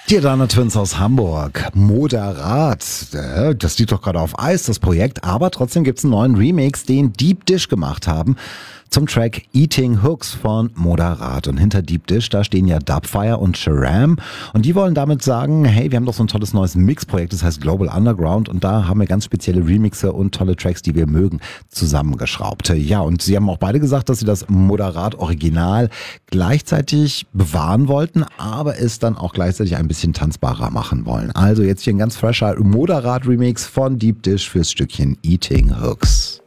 Die Dana Twins aus Hamburg. Moderat. Das liegt doch gerade auf Eis, das Projekt. Aber trotzdem gibt's einen neuen Remix, den Deep Dish gemacht haben. Zum Track Eating Hooks von Moderat. Und hinter Deep Dish, da stehen ja Dubfire und Sharam. Und die wollen damit sagen, hey, wir haben doch so ein tolles neues Mixprojekt, das heißt Global Underground. Und da haben wir ganz spezielle Remixe und tolle Tracks, die wir mögen, zusammengeschraubt. Ja, und sie haben auch beide gesagt, dass sie das Moderat Original gleichzeitig bewahren wollten, aber es dann auch gleichzeitig ein bisschen tanzbarer machen wollen. Also jetzt hier ein ganz fresher Moderat Remix von Deep Dish fürs Stückchen Eating Hooks.